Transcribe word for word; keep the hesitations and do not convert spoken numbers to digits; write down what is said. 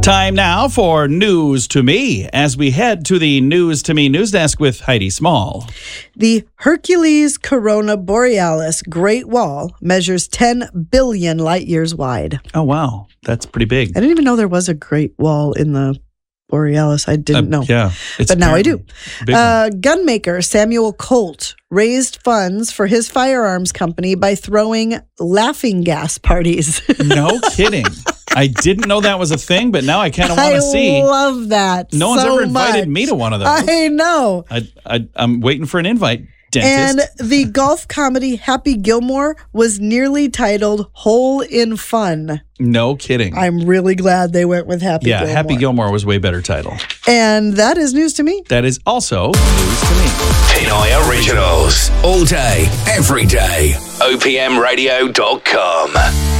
Time now for News to Me as we head to the News to Me news desk with Heidi Small. The Hercules Corona Borealis Great Wall measures ten billion light years wide. Oh, wow. That's pretty big. I didn't even know there was a Great Wall in the Borealis. I didn't uh, know. Yeah. It's but now I do. Big uh, gunmaker Samuel Colt raised funds for his firearms company by throwing laughing gas parties. No kidding. I didn't know that was a thing, but now I kind of want I to see. love that. No one's so ever invited much. me to one of those. I know. I, I, I'm waiting for an invite, dentist. And the golf comedy Happy Gilmore was nearly titled Hole in Fun. No kidding. I'm really glad they went with Happy yeah, Gilmore. Happy Gilmore was way better title. And that is news to me. That is also news to me. Pinoy Originals. All day, every day. O P M radio dot com.